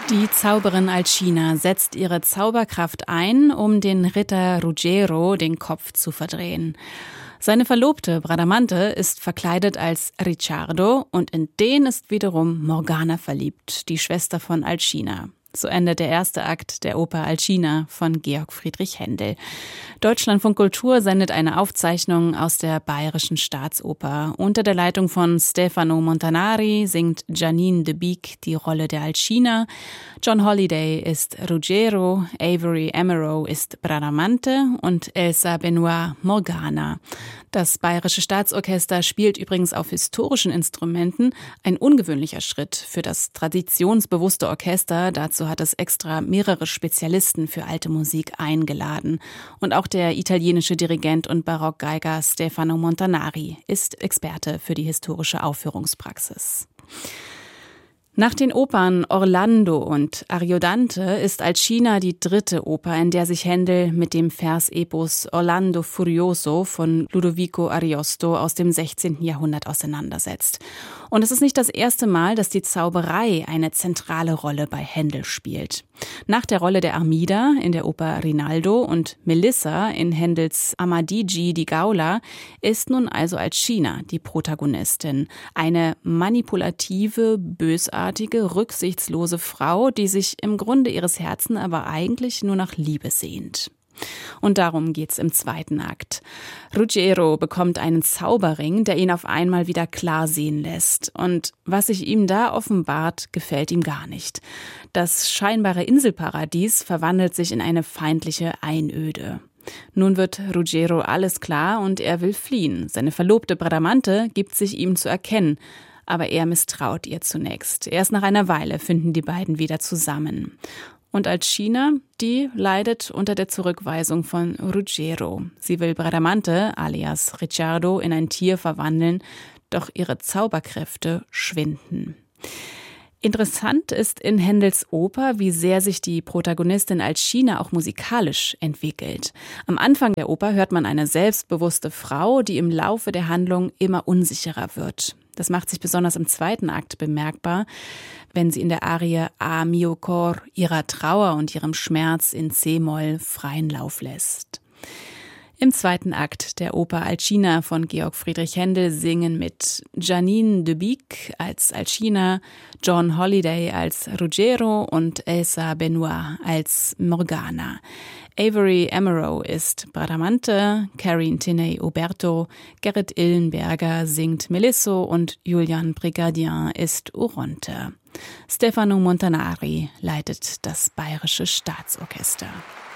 Die Zauberin Alcina setzt ihre Zauberkraft ein, um den Ritter Ruggiero den Kopf zu verdrehen. Seine Verlobte Bradamante ist verkleidet als Ricciardo und in den ist wiederum Morgana verliebt, die Schwester von Alcina. So endet der erste Akt der Oper Alcina von Georg Friedrich Händel. Deutschlandfunk Kultur sendet eine Aufzeichnung aus der Bayerischen Staatsoper. Unter der Leitung von Stefano Montanari singt Janine de Beek die Rolle der Alcina. John Holliday ist Ruggiero, Avery Emerow ist Bradamante und Elsa Benoit Morgana. Das Bayerische Staatsorchester spielt übrigens auf historischen Instrumenten, ein ungewöhnlicher Schritt für das traditionsbewusste Orchester. Dazu hat es extra mehrere Spezialisten für alte Musik eingeladen. Und auch der italienische Dirigent und Barockgeiger Stefano Montanari ist Experte für die historische Aufführungspraxis. Nach den Opern Orlando und Ariodante ist Alcina die dritte Oper, in der sich Händel mit dem Versepos Orlando Furioso von Ludovico Ariosto aus dem 16. Jahrhundert auseinandersetzt. Und es ist nicht das erste Mal, dass die Zauberei eine zentrale Rolle bei Händel spielt. Nach der Rolle der Armida in der Oper Rinaldo und Melissa in Händels Amadigi di Gaula ist nun also Alcina die Protagonistin. Eine manipulative, bösartige, rücksichtslose Frau, die sich im Grunde ihres Herzens aber eigentlich nur nach Liebe sehnt. Und darum geht's im zweiten Akt. Ruggiero bekommt einen Zauberring, der ihn auf einmal wieder klar sehen lässt. Und was sich ihm da offenbart, gefällt ihm gar nicht. Das scheinbare Inselparadies verwandelt sich in eine feindliche Einöde. Nun wird Ruggiero alles klar und er will fliehen. Seine Verlobte Bradamante gibt sich ihm zu erkennen. Aber er misstraut ihr zunächst. Erst nach einer Weile finden die beiden wieder zusammen. Und Alcina, die leidet unter der Zurückweisung von Ruggiero. Sie will Bradamante, alias Ricciardo, in ein Tier verwandeln, doch ihre Zauberkräfte schwinden. Interessant ist in Händels Oper, wie sehr sich die Protagonistin Alcina auch musikalisch entwickelt. Am Anfang der Oper hört man eine selbstbewusste Frau, die im Laufe der Handlung immer unsicherer wird. Das macht sich besonders im zweiten Akt bemerkbar, wenn sie in der Arie A mio cor ihrer Trauer und ihrem Schmerz in C-Moll freien Lauf lässt. Im zweiten Akt der Oper Alcina von Georg Friedrich Händel singen mit Janine de Beek als Alcina, John Holliday als Ruggiero und Elsa Benoit als Morgana. Avery Emerow ist Bradamante, Karin Tinney-Oberto, Gerrit Illenberger singt Melisso und Julian Brigadier ist Oronte. Stefano Montanari leitet das Bayerische Staatsorchester.